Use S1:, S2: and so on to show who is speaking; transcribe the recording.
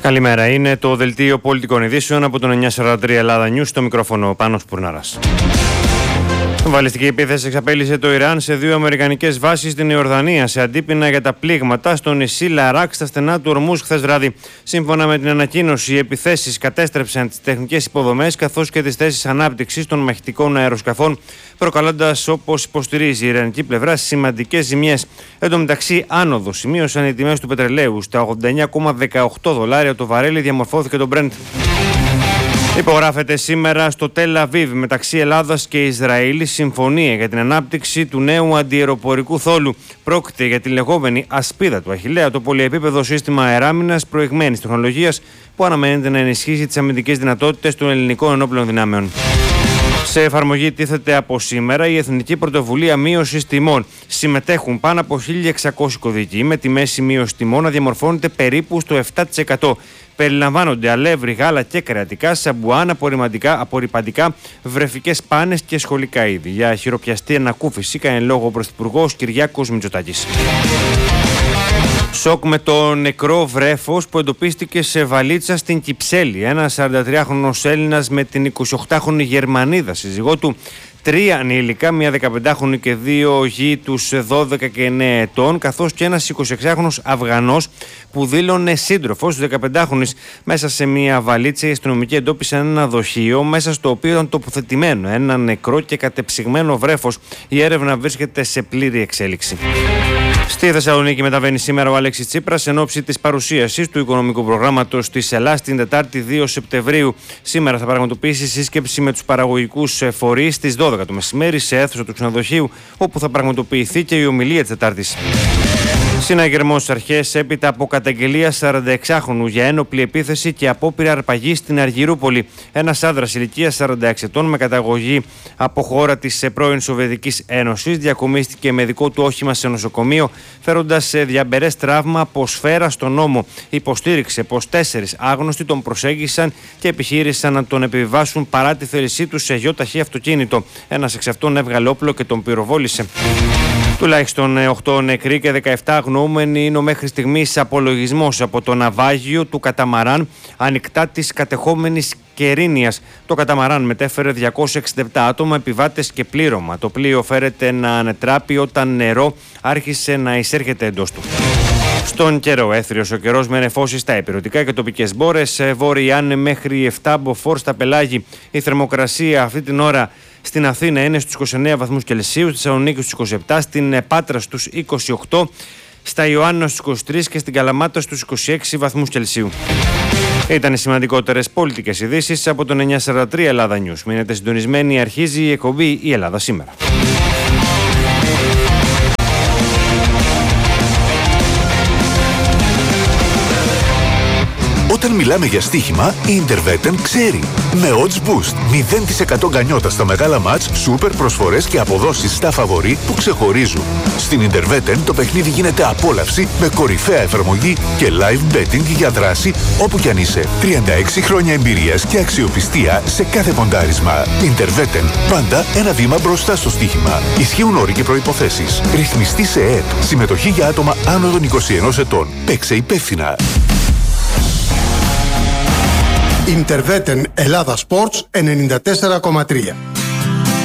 S1: Καλημέρα. Είναι το δελτίο πολιτικών ειδήσεων από τον 943 Ελλάδα News. Στο μικρόφωνο Πάνος Πουρνάρας. Βαλιστική επίθεση εξαπέλυσε το Ιράν σε 2 αμερικανικές βάσεις στην Ιορδανία σε αντίπεινα για τα πλήγματα στο νησί Λαράκ στα στενά του Ορμούζ χθες βράδυ. Σύμφωνα με την ανακοίνωση, οι επιθέσεις κατέστρεψαν τις τεχνικές υποδομές καθώς και τις θέσεις ανάπτυξης των μαχητικών αεροσκαφών, προκαλώντας, όπως υποστηρίζει η ιρανική πλευρά, σημαντικές ζημιές. Εν τω μεταξύ, άνοδο σημείωσαν οι τιμές του πετρελαίου. Στα $89,18 το βαρέλι διαμορφώθηκε το Brent. Υπογράφεται σήμερα στο Τελ Αβίβ μεταξύ Ελλάδας και Ισραήλ συμφωνία για την ανάπτυξη του νέου αντιεροπορικού θόλου. Πρόκειται για τη λεγόμενη ασπίδα του Αχιλλέα, το πολυεπίπεδο σύστημα αεράμινας προηγμένης τεχνολογίας που αναμένεται να ενισχύσει τις αμυντικές δυνατότητες των ελληνικών ενόπλων δυνάμεων. Σε εφαρμογή τίθεται από σήμερα η Εθνική Πρωτοβουλία Μείωσης Τιμών. Συμμετέχουν πάνω από 1.600 κωδικοί με τη μέση μείωση τιμών να διαμορφώνεται περίπου στο 7%. Περιλαμβάνονται αλεύρι, γάλα και κρεατικά, σαμπουάν, απορρυπαντικά, βρεφικές πάνες και σχολικά είδη. Για χειροπιαστή ανακούφιση κάνει λόγο ο Πρωθυπουργός Κυριάκος Μητσοτάκης. Σοκ με το νεκρό βρέφος που εντοπίστηκε σε βαλίτσα στην Κυψέλη. Ένας 43χρονος Έλληνας με την 28χρονη Γερμανίδα σύζυγό του, 3 ανήλικα, μία 15χρονη και 2 γη τους 12 και 9 ετών, καθώς και ένας 26χρονος Αφγανός που δήλωνε σύντροφος του 15χρονης. Μέσα σε μία βαλίτσα οι αστυνομικοί εντόπισαν ένα δοχείο μέσα στο οποίο ήταν τοποθετημένο ένα νεκρό και κατεψυγμένο βρέφος. Η έρευνα βρίσκεται σε πλήρη εξέλιξη. Στη Θεσσαλονίκη μεταβαίνει σήμερα ο Αλέξης Τσίπρας εν ώψη της παρουσίασης του οικονομικού προγράμματος της Ελλάδας την Τετάρτη 2 Σεπτεμβρίου. Σήμερα θα πραγματοποιήσει σύσκεψη με τους παραγωγικούς φορείς στις 12 το μεσημέρι σε αίθουσα του ξενοδοχείου, όπου θα πραγματοποιηθεί και η ομιλία της Τετάρτης. Συναγερμός στις αρχές έπειτα από καταγγελία 46χρονου για ένοπλη επίθεση και απόπειρα αρπαγής στην Αργυρούπολη. Ένας άνδρας ηλικίας 46 ετών με καταγωγή από χώρα της πρώην Σοβιετικής Ένωσης διακομίστηκε με δικό του όχημα σε νοσοκομείο, φέροντας σε διαμπερές τραύμα από σφαίρα στον ώμο. Υποστήριξε πως 4 άγνωστοι τον προσέγγισαν και επιχείρησαν να τον επιβιβάσουν παρά τη θέλησή του σε γιοταχή αυτοκίνητο. Ένας εξ αυτών έβγαλε όπλο και τον πυροβόλησε. Τουλάχιστον 8 νεκροί και 17 αγνοούμενοι είναι ο μέχρι στιγμής απολογισμός από το ναυάγιο του καταμαράν ανοιχτά της κατεχόμενης Κερίνιας. Το καταμαράν μετέφερε 267 άτομα, επιβάτες και πλήρωμα. Το πλοίο φέρεται να ανετράπει όταν νερό άρχισε να εισέρχεται εντός του. Στον καιρό, έθριος ο καιρός με νεφώσεις στα ηπειρωτικά και τοπικές μπόρες. Βόρεια είναι μέχρι 7 μποφόρ στα πελάγη. Η θερμοκρασία αυτή την ώρα στην Αθήνα είναι στους 29 βαθμούς Κελσίου, στη Θεσσαλονίκη στους 27, στην Πάτρα στους 28, στα Ιωάννα στους 23 και στην Καλαμάτα στους 26 βαθμούς Κελσίου. Ήταν οι σημαντικότερες πολιτικές ειδήσεις από τον 943 Ελλάδα News. Μείνετε συντονισμένοι, αρχίζει η εκπομπή «Η Ελλάδα σήμερα».
S2: Όταν μιλάμε για στοίχημα, η Interveten ξέρει. Με Odds Boost, 0% γκανιότα στα μεγάλα μάτς, σούπερ προσφορές και αποδόσεις στα φαβορί που ξεχωρίζουν. Στην Interveten το παιχνίδι γίνεται απόλαυση με κορυφαία εφαρμογή και live betting για δράση όπου κι αν είσαι. 36 χρόνια εμπειρίας και αξιοπιστία σε κάθε ποντάρισμα. Interveten, πάντα ένα βήμα μπροστά στο στοίχημα. Ισχύουν όροι και προϋποθέσεις. Ρυθμιστή σε ΕΕΠ. Συμμετοχή για άτομα άνω των 21 ετών. Παίξε υπεύθυνα.
S3: Interveten Ελλάδα Sports 94,3.